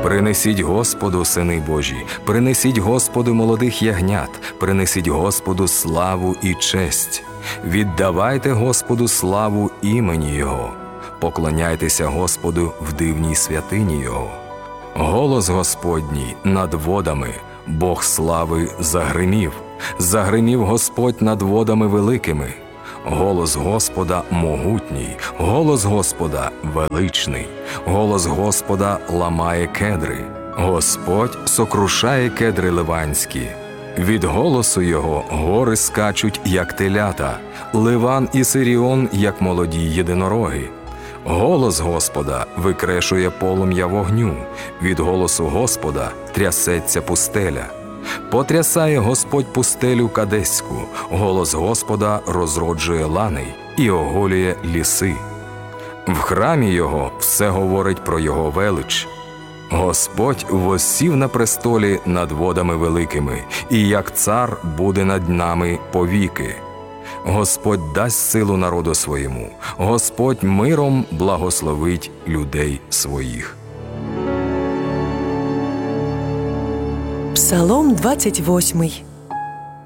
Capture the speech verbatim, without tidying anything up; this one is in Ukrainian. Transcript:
Принесіть Господу, сини Божі, принесіть Господу молодих ягнят, принесіть Господу славу і честь. Віддавайте Господу славу імені Його, поклоняйтеся Господу в дивній святині Його. Голос Господній над водами, Бог слави загримів, загримів Господь над водами великими. Голос Господа могутній, голос Господа величний, голос Господа ламає кедри. Господь сокрушає кедри ливанські. Від голосу Його гори скачуть, як телята, Ливан і Сиріон, як молоді єдинороги. Голос Господа викрешує полум'я вогню, від голосу Господа трясеться пустеля. Потрясає Господь пустелю Кадеську, голос Господа розроджує лани і оголює ліси. В храмі Його все говорить про Його велич. Господь воссів на престолі над водами великими, і як цар буде над нами повіки. Господь дасть силу народу своєму, Господь миром благословить людей своїх. Псалом двадцять восьмий.